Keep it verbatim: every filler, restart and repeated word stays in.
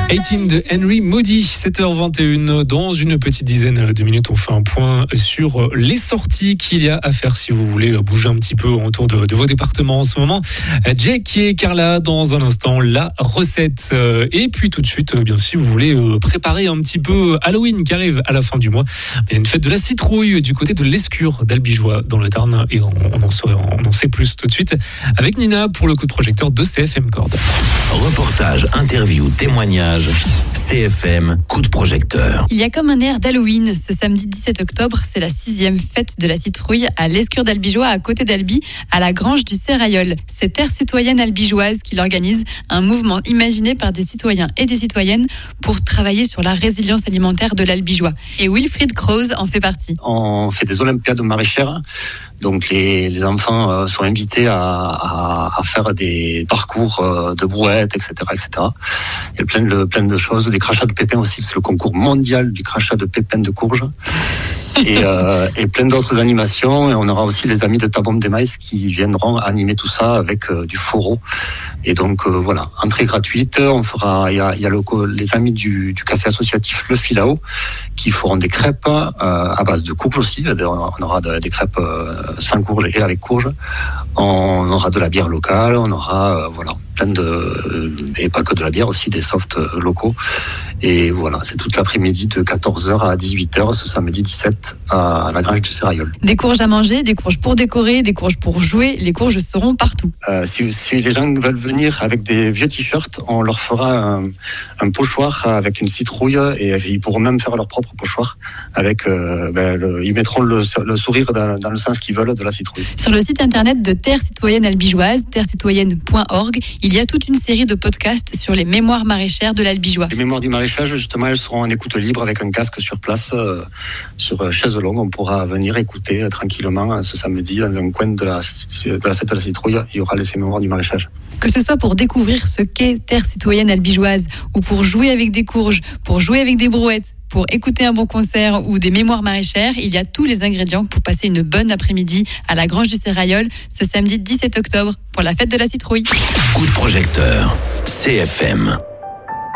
dix-huit de Henry Moody, sept heures vingt et une. Dans une petite dizaine de minutes, on fait un point sur les sorties qu'il y a à faire si vous voulez bouger un petit peu autour de, de vos départements en ce moment. Jake et Carla, dans un instant, la recette. Et puis tout de suite, bien si vous voulez préparer un petit peu Halloween qui arrive à la fin du mois, il y a une fête de la citrouille du côté de l'Escure d'Albigeois dans le Tarn. Et on, on, en sait, on en sait plus tout de suite avec Nina pour le coup de projecteur de C F M Cord. Reportage, interview, témoignage. C F M, coup de projecteur. Il y a comme un air d'Halloween. Ce samedi dix-sept octobre, c'est la sixième fête de la citrouille à l'Escure d'Albigeois, à côté d'Albi, à la grange du Serrailleul. C'est Terre citoyenne albigeoise qui l'organise, un mouvement imaginé par des citoyens et des citoyennes pour travailler sur la résilience alimentaire de l'Albigeois. Et Wilfried Krause en fait partie. On fait des olympiades maraîchères. Donc les, les enfants euh, sont invités à, à, à faire des parcours euh, de brouettes, et cetera, et cetera. Il y a plein de, plein de choses, des crachats de pépins aussi, c'est le concours mondial du crachat de pépins de courge. Et, euh, et plein d'autres animations. Et on aura aussi les amis de Tabom des Maïs qui viendront animer tout ça avec euh, du fourreau. Et donc euh, voilà, entrée gratuite. On fera, il y a, il y a le, les amis du, du café associatif Le Filao qui feront des crêpes euh, à base de courge aussi. On aura de, des crêpes euh, sans courge et avec courge. On aura de la bière locale. On aura euh, voilà plein de euh, et pas que de la bière aussi, des softs euh, locaux. Et voilà, c'est toute l'après-midi de quatorze heures à dix-huit heures ce samedi dix-sept à la grange du Serrailleul. Des courges à manger, des courges pour décorer, des courges pour jouer, les courges seront partout. Euh, si, si les gens veulent venir avec des vieux t-shirts, on leur fera un, un pochoir avec une citrouille et ils pourront même faire leur propre pochoir avec, euh, ben, le, ils mettront le, le sourire dans, dans le sens qu'ils veulent de la citrouille. Sur le site internet de Terre citoyenne albigeoise, terre citoyenne point org, il y a toute une série de podcasts sur les mémoires maraîchères de l'Albigeois. Les mémoires du maraîchage, justement, elles seront en écoute libre avec un casque sur place, euh, sur euh, chaise longue. On pourra venir écouter euh, tranquillement euh, ce samedi dans un coin de la, de la fête de la citrouille. Il y aura les mémoires du maraîchage. Que ce soit pour découvrir ce qu'est Terre citoyenne albigeoise ou pour jouer avec des courges, pour jouer avec des brouettes, pour écouter un bon concert ou des mémoires maraîchères, il y a tous les ingrédients pour passer une bonne après-midi à la grange du Serrailleul ce samedi dix-sept octobre pour la fête de la citrouille. Coup de projecteur, C F M.